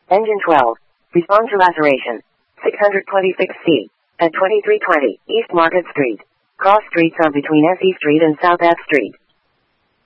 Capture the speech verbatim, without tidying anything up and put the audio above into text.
Engine twelve. Respond to laceration. six hundred twenty-six C. At twenty-three twenty East Market Street. Cross streets are between S E Street and South F Street.